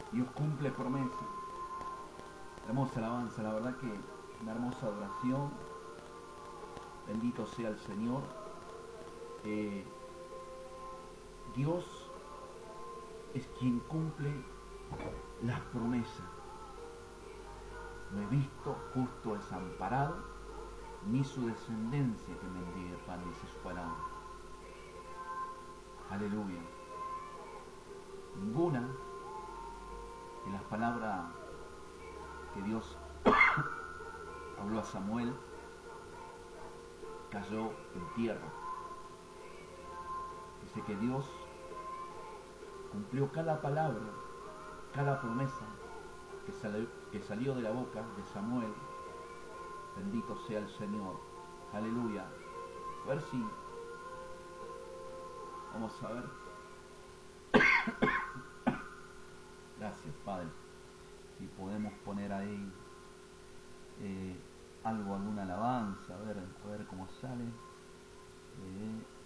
Dios cumple promesas. Hermosa alabanza, la verdad que una hermosa adoración. Bendito sea el Señor. Eh, Dios es quien cumple las promesas. No he visto justo desamparado, ni su descendencia que mendigue pan, dice su palabra. Aleluya. Ninguna de las palabras que Dios habló a Samuel cayó en tierra. Dice que Dios cumplió cada palabra, cada promesa que salió de la boca de Samuel. Bendito sea el Señor. Aleluya. A ver si, vamos a ver. Gracias, Padre. Si podemos poner ahí algo, alguna alabanza, a ver cómo sale.